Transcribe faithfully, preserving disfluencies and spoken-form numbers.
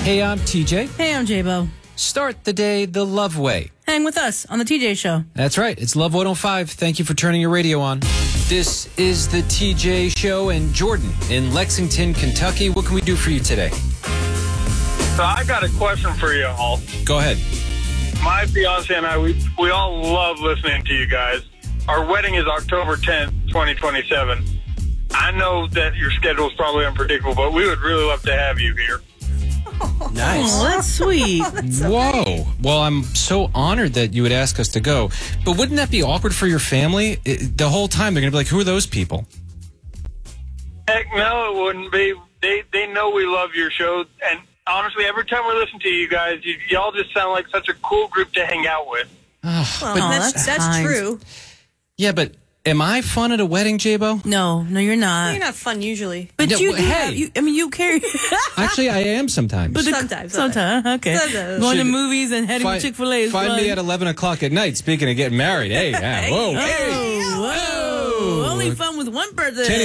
Hey, I'm T J. Hey, I'm J-Bo. Start the day the love way. Hang with us on the T J Show. That's right. It's Love one oh five. Thank you for turning your radio on. This is the T J Show, and Jordan in Lexington, Kentucky. What can we do for you today? So I got a question for you all. Go ahead. My fiance and I, we, we all love listening to you guys. Our wedding is October tenth, twenty twenty-seven. I know that your schedule is probably unpredictable, but we would really love to have you here. Nice. Oh, that's sweet. Whoa. Well, I'm so honored that you would ask us to go. But wouldn't that be awkward for your family? It, the whole time they're going to be like, who are those people? Heck no, it wouldn't be. They they know we love your show, and honestly, every time we listen to you guys, you, y'all just sound like such a cool group to hang out with. Oh, Well, but that's that's that's kind. true. yeah, but am I fun at a wedding, J-Bo? No, no, you're not. You're not fun usually. But No, you, well, do hey. have, you, I mean, you carry. Actually, I am sometimes. But the- Sometimes, Sometimes, okay. Sometimes. Going to Should- movies and heading Fi- to Chick-fil-A is Find fun. me at eleven o'clock at night, speaking of getting married. Hey, yeah, whoa, hey. Oh, whoa. Only fun with one person.